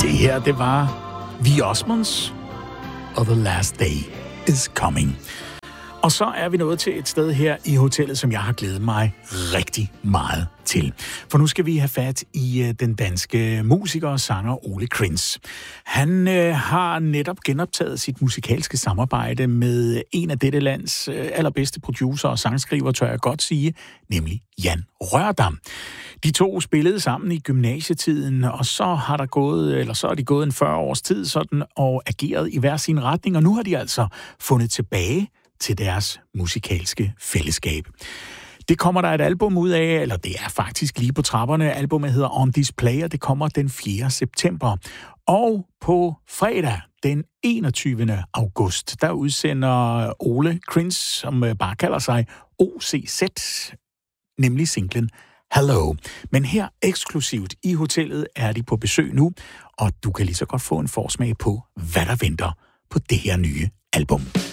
Det her, det var The Osmonds og The Last Day is Coming. Og så er vi nået til et sted her i hotellet, som jeg har glædet mig rigtig meget til. For nu skal vi have fat i den danske musiker og sanger Ole Krins. Han har netop genoptaget sit musikalske samarbejde med en af dette lands allerbedste producer og sangskriver, tør jeg godt sige, nemlig Jan Rørdam. De to spillede sammen i gymnasietiden, og så har de gået en 40 års tid sådan, og ageret i hver sin retning, og nu har de altså fundet tilbage til deres musikalske fællesskab. Det kommer der et album ud af, eller det er faktisk lige på trapperne. Albumet hedder On Display, og det kommer den 4. september. Og på fredag, den 21. august, der udsender Ole Krins, som bare kalder sig OCZ, nemlig singlen Hello. Men her eksklusivt i hotellet er de på besøg nu, og du kan lige så godt få en forsmag på, hvad der venter på det her nye album.